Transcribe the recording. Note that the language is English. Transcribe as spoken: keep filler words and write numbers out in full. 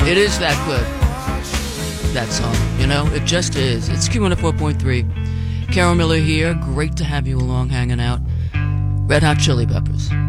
It is that good, that song. You know, it just is. It's Q one oh four point three. Carol Miller here. Great to have you along hanging out. Red Hot Chili Peppers.